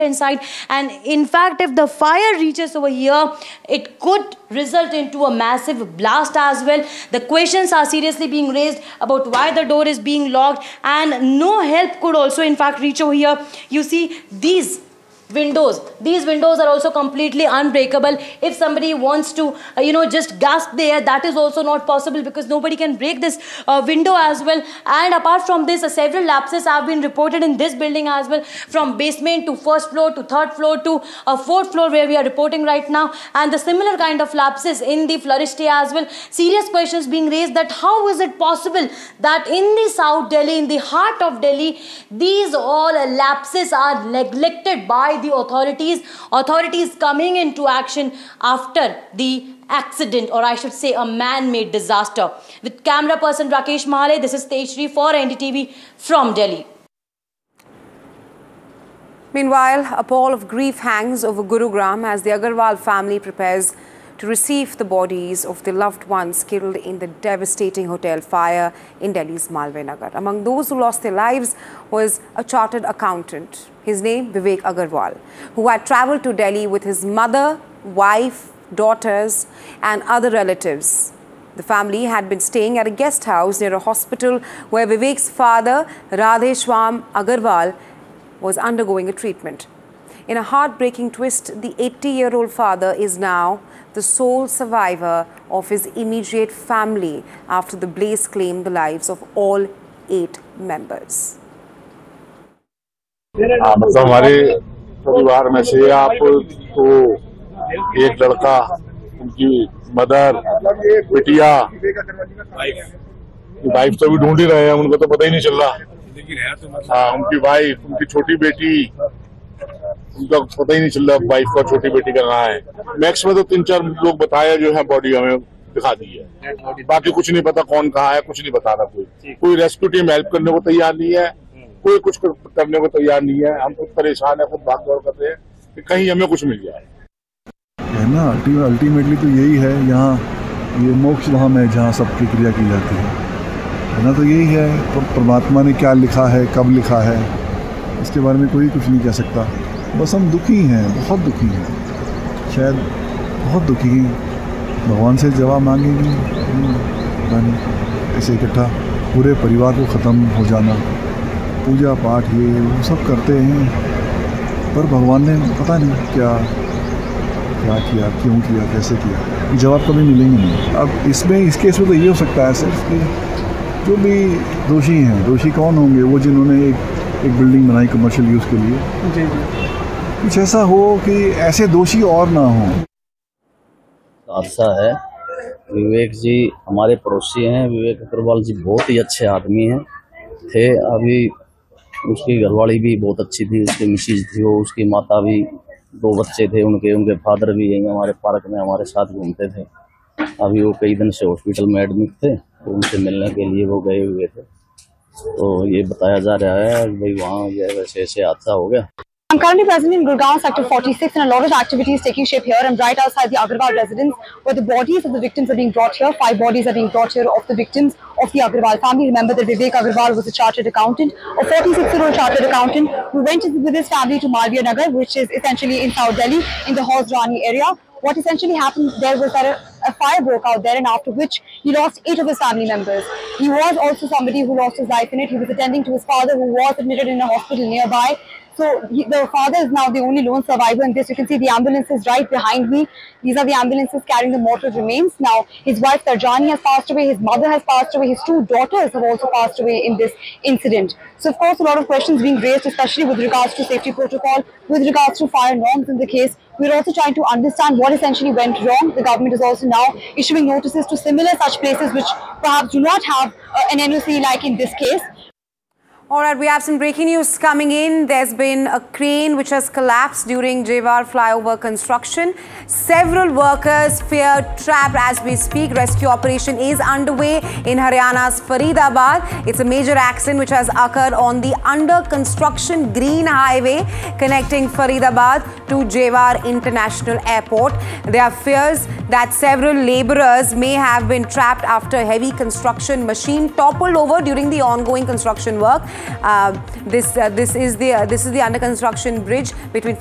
inside, and in fact if the fire reaches over here, it could result into a massive blast as well. The questions are seriously being raised about why the door is being locked, and no help could also in fact reach over here. You see these windows are also completely unbreakable. If somebody wants to just gasp the air, that is also not possible because nobody can break this window as well. And apart from this, several lapses have been reported in this building as well, from basement to first floor to third floor to fourth floor where we are reporting right now, and the similar kind of lapses in the Flourish as well. Serious questions being raised that how is it possible that in the South Delhi, in the heart of Delhi, these all lapses are neglected by the authorities coming into action after the accident, or I should say a man-made disaster. With camera person Rakesh Mahale, this is Tejshri for NDTV from Delhi. Meanwhile, a pall of grief hangs over Gurugram as the Agarwal family prepares to receive the bodies of their loved ones killed in the devastating hotel fire in Delhi's Malviya Nagar. Among those who lost their lives was a chartered accountant. His name, Vivek Agarwal, who had travelled to Delhi with his mother, wife, daughters and other relatives. The family had been staying at a guest house near a hospital where Vivek's father, Radheshwam Agarwal, was undergoing a treatment. In a heartbreaking twist, the 80-year-old father is now the sole survivor of his immediate family after the blaze claimed the lives of all 8 members. मतलब हमारे परिवार में से आपको एक लड़का, उनकी mother, बिटिया, वाइफ तो भी ढूंढ ही रहे हैं, उनको तो पता ही नहीं चल रहा। हाँ, उनकी वाइफ, उनकी छोटी बेटी, उनका पता ही नहीं चल रहा वाइफ का, छोटी बेटी का कहाँ है। मैक्स में तो 3-4 लोग बताया जो है, बॉडी हमें दिखा दी है, बाकी कुछ नहीं पता कौन कहाँ है, कुछ नहीं बता रहा। कोई रेस्क्यू टीम हेल्प करने को तैयार नहीं है, कोई कुछ करने को तैयार नहीं है। हम खुद परेशान है, खुद भाग दौड़ कर रहे हैं कि कहीं हमें कुछ मिल जाए। है ना, अल्टीमेटली तो यही है, यहाँ ये मोक्ष धाम है जहाँ सबकी क्रिया की जाती है ना। तो यही है, तो परमात्मा ने क्या लिखा है, कब लिखा है, इसके बारे में कोई कुछ नहीं कह सकता। बस हम दुखी हैं, बहुत दुखी हैं, शायद बहुत दुखी हैं। भगवान से जवाब मांगेंगे, ऐसे इकट्ठा पूरे परिवार को ख़त्म हो जाना, पूजा पाठ ये वो सब करते हैं, पर भगवान ने पता नहीं क्या किया, क्यों किया, कैसे किया, जवाब कभी मिलेंगे नहीं। अब इसमें इस केस में तो ये हो सकता है सिर्फ कि जो भी दोषी हैं, दोषी कौन होंगे? वो जिन्होंने एक बिल्डिंग बनाई कमर्शियल यूज़ के लिए, जी कुछ ऐसा हो कि ऐसे दोषी और ना हो। हादसा है। विवेक जी हमारे पड़ोसी हैं। विवेक अग्रवाल जी बहुत ही अच्छे आदमी हैं थे। अभी उसकी घरवाली भी बहुत अच्छी थी, उसकी मिसेज थी, वो उसकी माता भी, 2 बच्चे थे उनके फादर भी यहीं हमारे पार्क में हमारे साथ घूमते थे। अभी वो कई दिन से हॉस्पिटल में एडमिट थे, तो उनसे मिलने के लिए वो गए हुए थे। तो ये बताया जा रहा है भाई वहाँ वैसे ऐसे हादसा हो गया। I'm currently present in Gurgaon sector 46 and a lot of activities taking shape here. I'm right outside the Agarwal residence where the bodies of the victims are being brought here. 5 bodies are being brought here of the victims of the Agarwal family. Remember that Vivek Agarwal was a chartered accountant, a 46-year-old chartered accountant who went with his family to Malviya Nagar, which is essentially in South Delhi in the Horse Rani area. What essentially happened there was that a fire broke out there, and after which he lost 8 of his family members. He was also somebody who lost his life in it. He was attending to his father who was admitted in a hospital nearby. So the father is now the only lone survivor in this. You can see the ambulances right behind me. These are the ambulances carrying the mortal remains. Now his wife Tarjani has passed away, his mother has passed away, his 2 daughters have also passed away in this incident. So of course a lot of questions being raised, especially with regards to safety protocol, with regards to fire norms in the case. We're also trying to understand what essentially went wrong. The government is also now issuing notices to similar such places which perhaps do not have an NOC like in this case. All right, we have some breaking news coming in. There's been a crane which has collapsed during Jewar flyover construction. Several workers fear trapped as we speak. Rescue operation is underway in Haryana's Faridabad. It's a major accident which has occurred on the under construction Green Highway connecting Faridabad to Jewar International Airport. There are fears that several labourers may have been trapped after a heavy construction machine toppled over during the ongoing construction work. This is the under construction bridge between